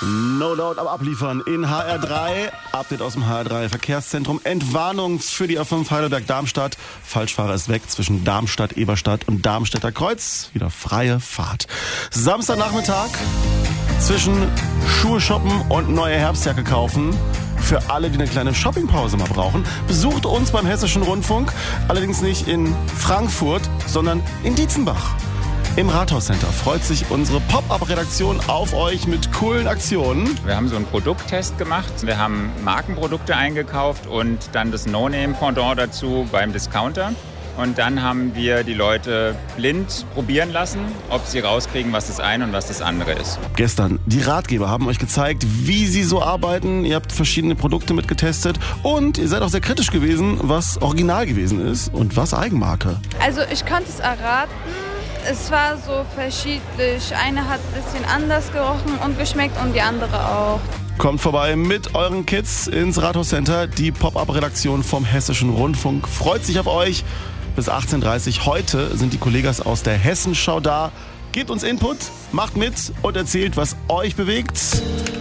No doubt, aber abliefern in HR3. Update aus dem HR3 Verkehrszentrum. Entwarnung für die A5 Heidelberg-Darmstadt. Falschfahrer ist weg zwischen Darmstadt, Eberstadt und Darmstädter Kreuz. Wieder freie Fahrt. Samstagnachmittag zwischen Schuhe shoppen und neue Herbstjacke kaufen. Für alle, die eine kleine Shoppingpause mal brauchen, besucht uns beim Hessischen Rundfunk. Allerdings nicht in Frankfurt, sondern in Dietzenbach. Im Rathauscenter freut sich unsere Pop-Up-Redaktion auf euch mit coolen Aktionen. Wir haben so einen Produkttest gemacht. Wir haben Markenprodukte eingekauft und dann das No-Name-Pendant dazu beim Discounter. Und dann haben wir die Leute blind probieren lassen, ob sie rauskriegen, was das eine und was das andere ist. Gestern, die Ratgeber haben euch gezeigt, wie sie so arbeiten. Ihr habt verschiedene Produkte mitgetestet und ihr seid auch sehr kritisch gewesen, was original gewesen ist und was Eigenmarke. Also ich konnte es erraten. Es war so verschiedentlich. Eine hat ein bisschen anders gerochen und geschmeckt und die andere auch. Kommt vorbei mit euren Kids ins Rathauscenter. Die Pop-Up-Redaktion vom Hessischen Rundfunk freut sich auf euch. Bis 18:30 Uhr. Heute sind die Kollegas aus der Hessenschau da. Gebt uns Input, macht mit und erzählt, was euch bewegt.